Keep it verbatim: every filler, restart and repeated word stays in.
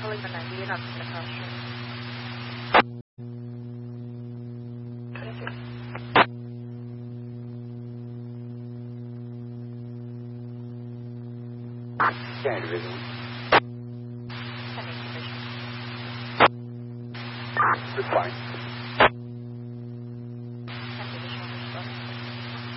calling the ninety-eight on Central Street. Scanning division. Sending division. Good fine.